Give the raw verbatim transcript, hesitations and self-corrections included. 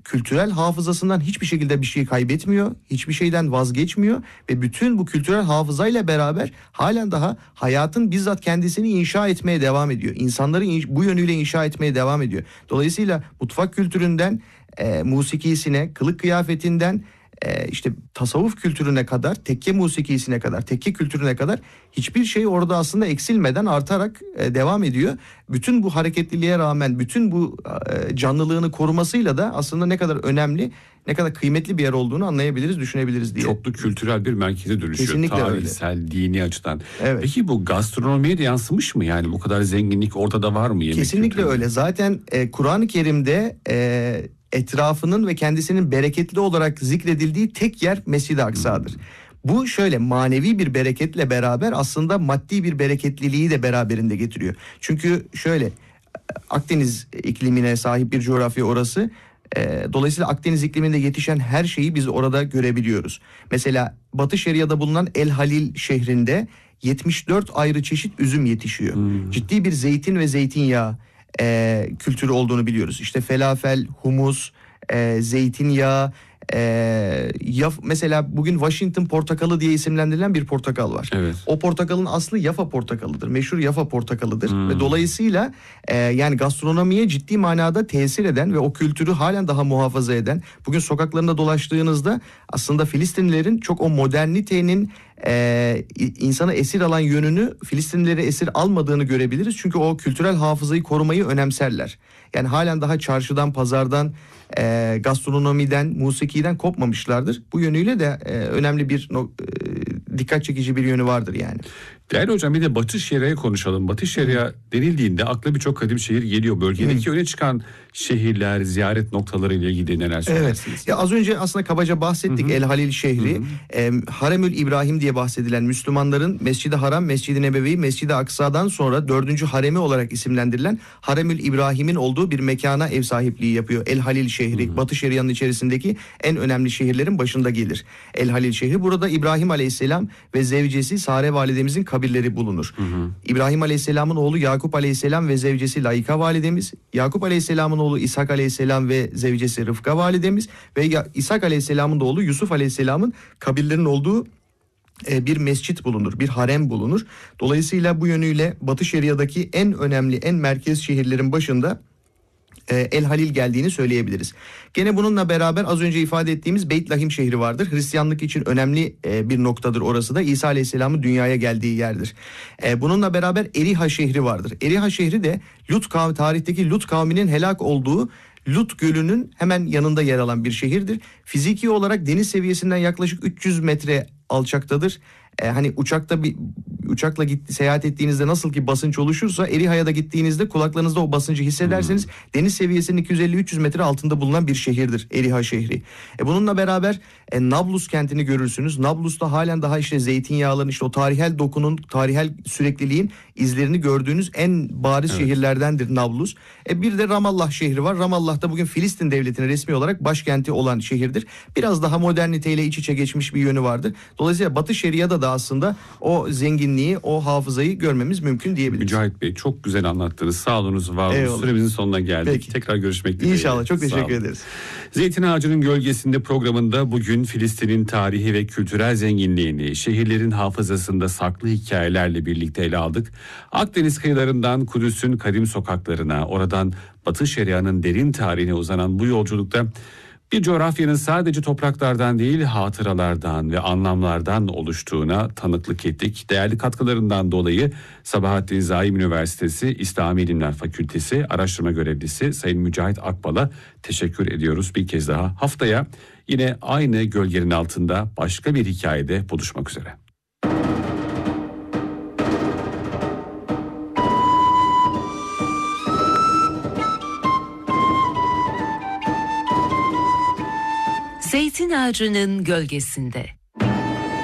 kültürel hafızasından hiçbir şekilde bir şey kaybetmiyor. Hiçbir şeyden vazgeçmiyor ve bütün bu kültürel hafızayla beraber halen daha hayatın bizzat kendisini inşa etmeye devam ediyor. İnsanları bu yönüyle inşa etmeye devam ediyor. Dolayısıyla mutfak kültüründen e, musikisine, kılık kıyafetinden e, işte tasavvuf kültürüne kadar, tekke musikisine kadar, tekke kültürüne kadar hiçbir şey orada aslında eksilmeden artarak e, devam ediyor. Bütün bu hareketliliğe rağmen bütün bu e, canlılığını korumasıyla da aslında ne kadar önemli, ne kadar kıymetli bir yer olduğunu anlayabiliriz, düşünebiliriz diye. Çoklu kültürel bir merkeze dönüşüyor. Kesinlikle tarihsel, öyle. Dini açıdan. Evet. Peki bu gastronomiye de yansımış mı? Yani bu kadar zenginlik orada da var mı? Yemek Kesinlikle kültüründe? öyle. Zaten e, Kur'an-ı Kerim'de e, etrafının ve kendisinin bereketli olarak zikredildiği tek yer Mescid-i Aksa'dır. Hmm. Bu şöyle manevi bir bereketle beraber aslında maddi bir bereketliliği de beraberinde getiriyor. Çünkü şöyle Akdeniz iklimine sahip bir coğrafya orası. E, dolayısıyla Akdeniz ikliminde yetişen her şeyi biz orada görebiliyoruz. Mesela Batı Şeria'da bulunan El Halil şehrinde yetmiş dört ayrı çeşit üzüm yetişiyor. Hmm. Ciddi bir zeytin ve zeytinyağı e, kültürü olduğunu biliyoruz. İşte felafel, humus, e, zeytinyağı, e, yaf, mesela bugün Washington portakalı diye isimlendirilen bir portakal var. Evet. O portakalın aslı Yafa portakalıdır. Meşhur Yafa portakalıdır. Hmm. Ve dolayısıyla e, yani gastronomiye ciddi manada tesir eden ve o kültürü halen daha muhafaza eden, bugün sokaklarında dolaştığınızda aslında Filistinlilerin çok o modernitenin e, insanı esir alan yönünü Filistinlileri esir almadığını görebiliriz. Çünkü o kültürel hafızayı korumayı önemserler. Yani halen daha çarşıdan, pazardan, e, gastronomiden, musikiden kopmamışlardır. Bu yönüyle de e, önemli bir no, e, dikkat çekici bir yönü vardır yani. Değerli hocam, bir de Batı Şeria'ya konuşalım. Batı Şeria denildiğinde akla birçok kadim şehir geliyor. Bölgedeki öne çıkan şehirler, ziyaret noktaları ile ilgili neler söylersiniz? Evet. Ya az önce aslında kabaca bahsettik. Hı hı. El Halil şehri, e, Haremül İbrahim diye bahsedilen Müslümanların Mescid-i Haram, Mescid-i Nebevi, Mescid-i Aksa'dan sonra dördüncü haremi olarak isimlendirilen Haremül İbrahim'in olduğu bir mekana ev sahipliği yapıyor. El Halil şehri, hı hı. Batı Şeria'nın içerisindeki en önemli şehirlerin başında gelir. El Halil şehri. Burada İbrahim Aleyhisselam ve zevcesi Sare validemizin kabirleri bulunur. Hı hı. İbrahim Aleyhisselam'ın oğlu Yakup Aleyhisselam ve zevcesi Layika validemiz, Yakup Aleyhisselam'ın oğlu İshak Aleyhisselam ve zevcesi Rıfka validemiz ve İshak Aleyhisselam'ın da oğlu Yusuf Aleyhisselam'ın kabirlerinin olduğu bir mescit bulunur, bir harem bulunur. Dolayısıyla bu yönüyle Batı Şeria'daki en önemli, en merkez şehirlerin başında El Halil geldiğini söyleyebiliriz. Gene bununla beraber az önce ifade ettiğimiz Beyt Lahim şehri vardır. Hristiyanlık için önemli bir noktadır orası da. İsa Aleyhisselam'ın dünyaya geldiği yerdir. Bununla beraber Eriha şehri vardır. Eriha şehri de Lut kavmi, tarihteki Lut kavminin helak olduğu Lut Gölü'nün hemen yanında yer alan bir şehirdir. Fiziki olarak deniz seviyesinden yaklaşık üç yüz metre alçaktadır. Ee, hani uçakta bir uçakla gitti, seyahat ettiğinizde nasıl ki basınç oluşursa Eriha'ya da gittiğinizde kulaklarınızda o basıncı hissederseniz hmm. deniz seviyesinin iki yüz elli üç yüz metre altında bulunan bir şehirdir Eriha şehri. E, bununla beraber e, Nablus kentini görürsünüz. Nablus'ta halen daha işte zeytinyağların, işte o tarihel dokunun, tarihel sürekliliğin izlerini gördüğünüz en bariz evet. şehirlerdendir Nablus. E, bir de Ramallah şehri var. Ramallah da bugün Filistin devletinin resmi olarak başkenti olan şehirdir. Biraz daha moderniteyle iç içe geçmiş bir yönü vardır. Dolayısıyla Batı Şeria'da da aslında o zenginliği, o hafızayı görmemiz mümkün diyebiliriz. Mücahit Bey, çok güzel anlattınız. Sağ olunuz, var olunuz. Süremizin sonuna geldik. Peki. Tekrar görüşmek dileğiyle. İnşallah. Çok teşekkür ederiz. Zeytin Ağacı'nın Gölgesinde programında bugün Filistin'in tarihi ve kültürel zenginliğini, şehirlerin hafızasında saklı hikayelerle birlikte ele aldık. Akdeniz kıyılarından Kudüs'ün kadim sokaklarına, oradan Batı Şeria'nın derin tarihine uzanan bu yolculukta bir coğrafyanın sadece topraklardan değil, hatıralardan ve anlamlardan oluştuğuna tanıklık ettik. Değerli katkılarından dolayı Sabahattin Zaim Üniversitesi İslami İlimler Fakültesi Araştırma Görevlisi Sayın Mücahit Akbal'a teşekkür ediyoruz bir kez daha. Haftaya yine aynı gölgenin altında başka bir hikayede buluşmak üzere. Zeytin Ağacı'nın Gölgesinde.